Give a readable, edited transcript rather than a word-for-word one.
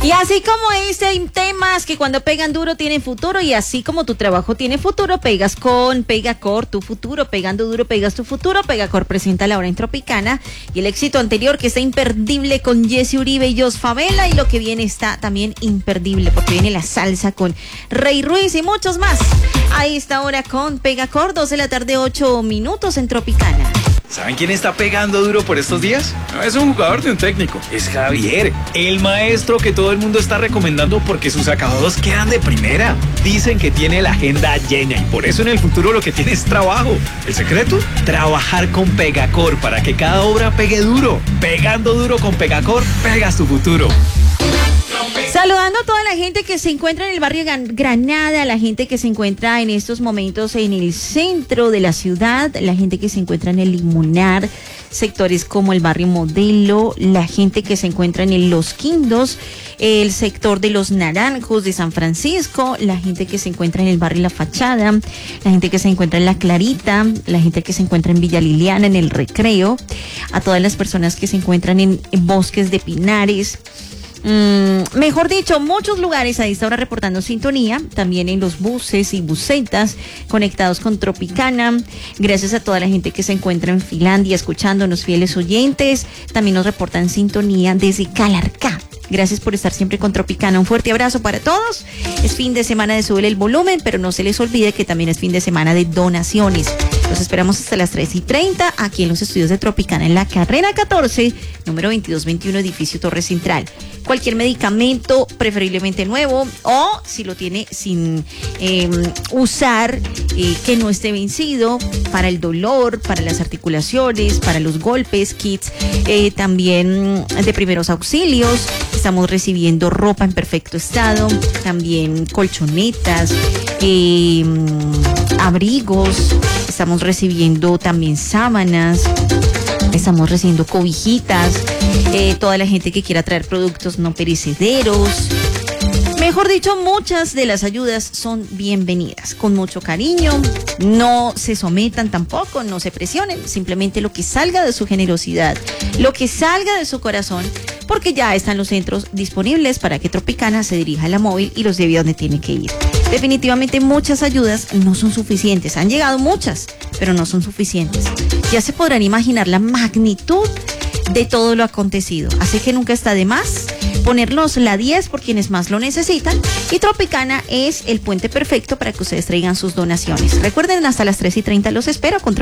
Y así como hay temas que cuando pegan duro tienen futuro, y así como tu trabajo tiene futuro, pegas con Pegacor tu futuro. Pegando duro pegas tu futuro. Pegacor presenta la hora en Tropicana y el éxito anterior que está imperdible con Jesse Uribe y Jos Favela, y lo que viene está también imperdible porque viene la salsa con Rey Ruiz y muchos más. Ahí está ahora con Pegacor, 2 de la tarde, 8 minutos en Tropicana. ¿Saben quién está pegando duro por estos días? No es un jugador de un técnico, es Javier, el maestro que todo el mundo está recomendando porque sus acabados quedan de primera. Dicen que tiene la agenda llena y por eso en el futuro lo que tiene es trabajo. ¿El secreto? Trabajar con Pegacor para que cada obra pegue duro. Pegando duro con Pegacor, pegas tu futuro. Saludando a toda la gente que se encuentra en el barrio Granada, la gente que se encuentra en estos momentos en el centro de la ciudad, la gente que se encuentra en el Limonar, sectores como el barrio Modelo, la gente que se encuentra en Los Quindos, el sector de Los Naranjos de San Francisco, la gente que se encuentra en el barrio La Fachada, la gente que se encuentra en La Clarita, la gente que se encuentra en Villa Liliana, en el Recreo, a todas las personas que se encuentran en Bosques de Pinares. Mejor dicho, muchos lugares ahí está ahora reportando sintonía, también en los buses y busetas conectados con Tropicana. Gracias a toda la gente que se encuentra en Finlandia escuchándonos, fieles oyentes. También nos reportan sintonía desde Calarcá. Gracias por estar siempre con Tropicana. Un fuerte abrazo para todos. Es fin de semana de Subir el Volumen, pero no se les olvide que también es fin de semana de donaciones. Los esperamos hasta las 3:30 aquí en los estudios de Tropicana en la carrera 14, número 2221, edificio Torre Central. Cualquier medicamento, preferiblemente nuevo, o si lo tiene sin usar, que no esté vencido, para el dolor, para las articulaciones, para los golpes, kits también de primeros auxilios. Estamos recibiendo ropa en perfecto estado, también colchonetas, abrigos, estamos recibiendo también sábanas, estamos recibiendo cobijitas, toda la gente que quiera traer productos no perecederos. Mejor dicho, muchas de las ayudas son bienvenidas, con mucho cariño. No se sometan tampoco, no se presionen, simplemente lo que salga de su generosidad, lo que salga de su corazón, porque ya están los centros disponibles para que Tropicana se dirija a la móvil y los lleve a donde tiene que ir. Definitivamente muchas ayudas no son suficientes, han llegado muchas, pero no son suficientes. Ya se podrán imaginar la magnitud de todo lo acontecido, así que nunca está de más ponernos la 10 por quienes más lo necesitan, y Tropicana es el puente perfecto para que ustedes traigan sus donaciones. Recuerden, hasta las 3:30 los espero con